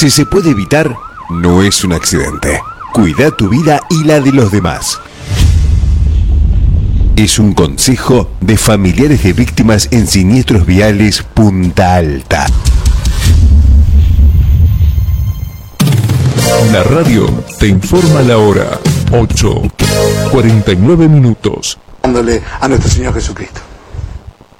Si se puede evitar, no es un accidente. Cuida tu vida y la de los demás. Es un consejo de familiares de víctimas en siniestros viales Punta Alta. La radio te informa la hora 8:49. Dándole a nuestro Señor Jesucristo.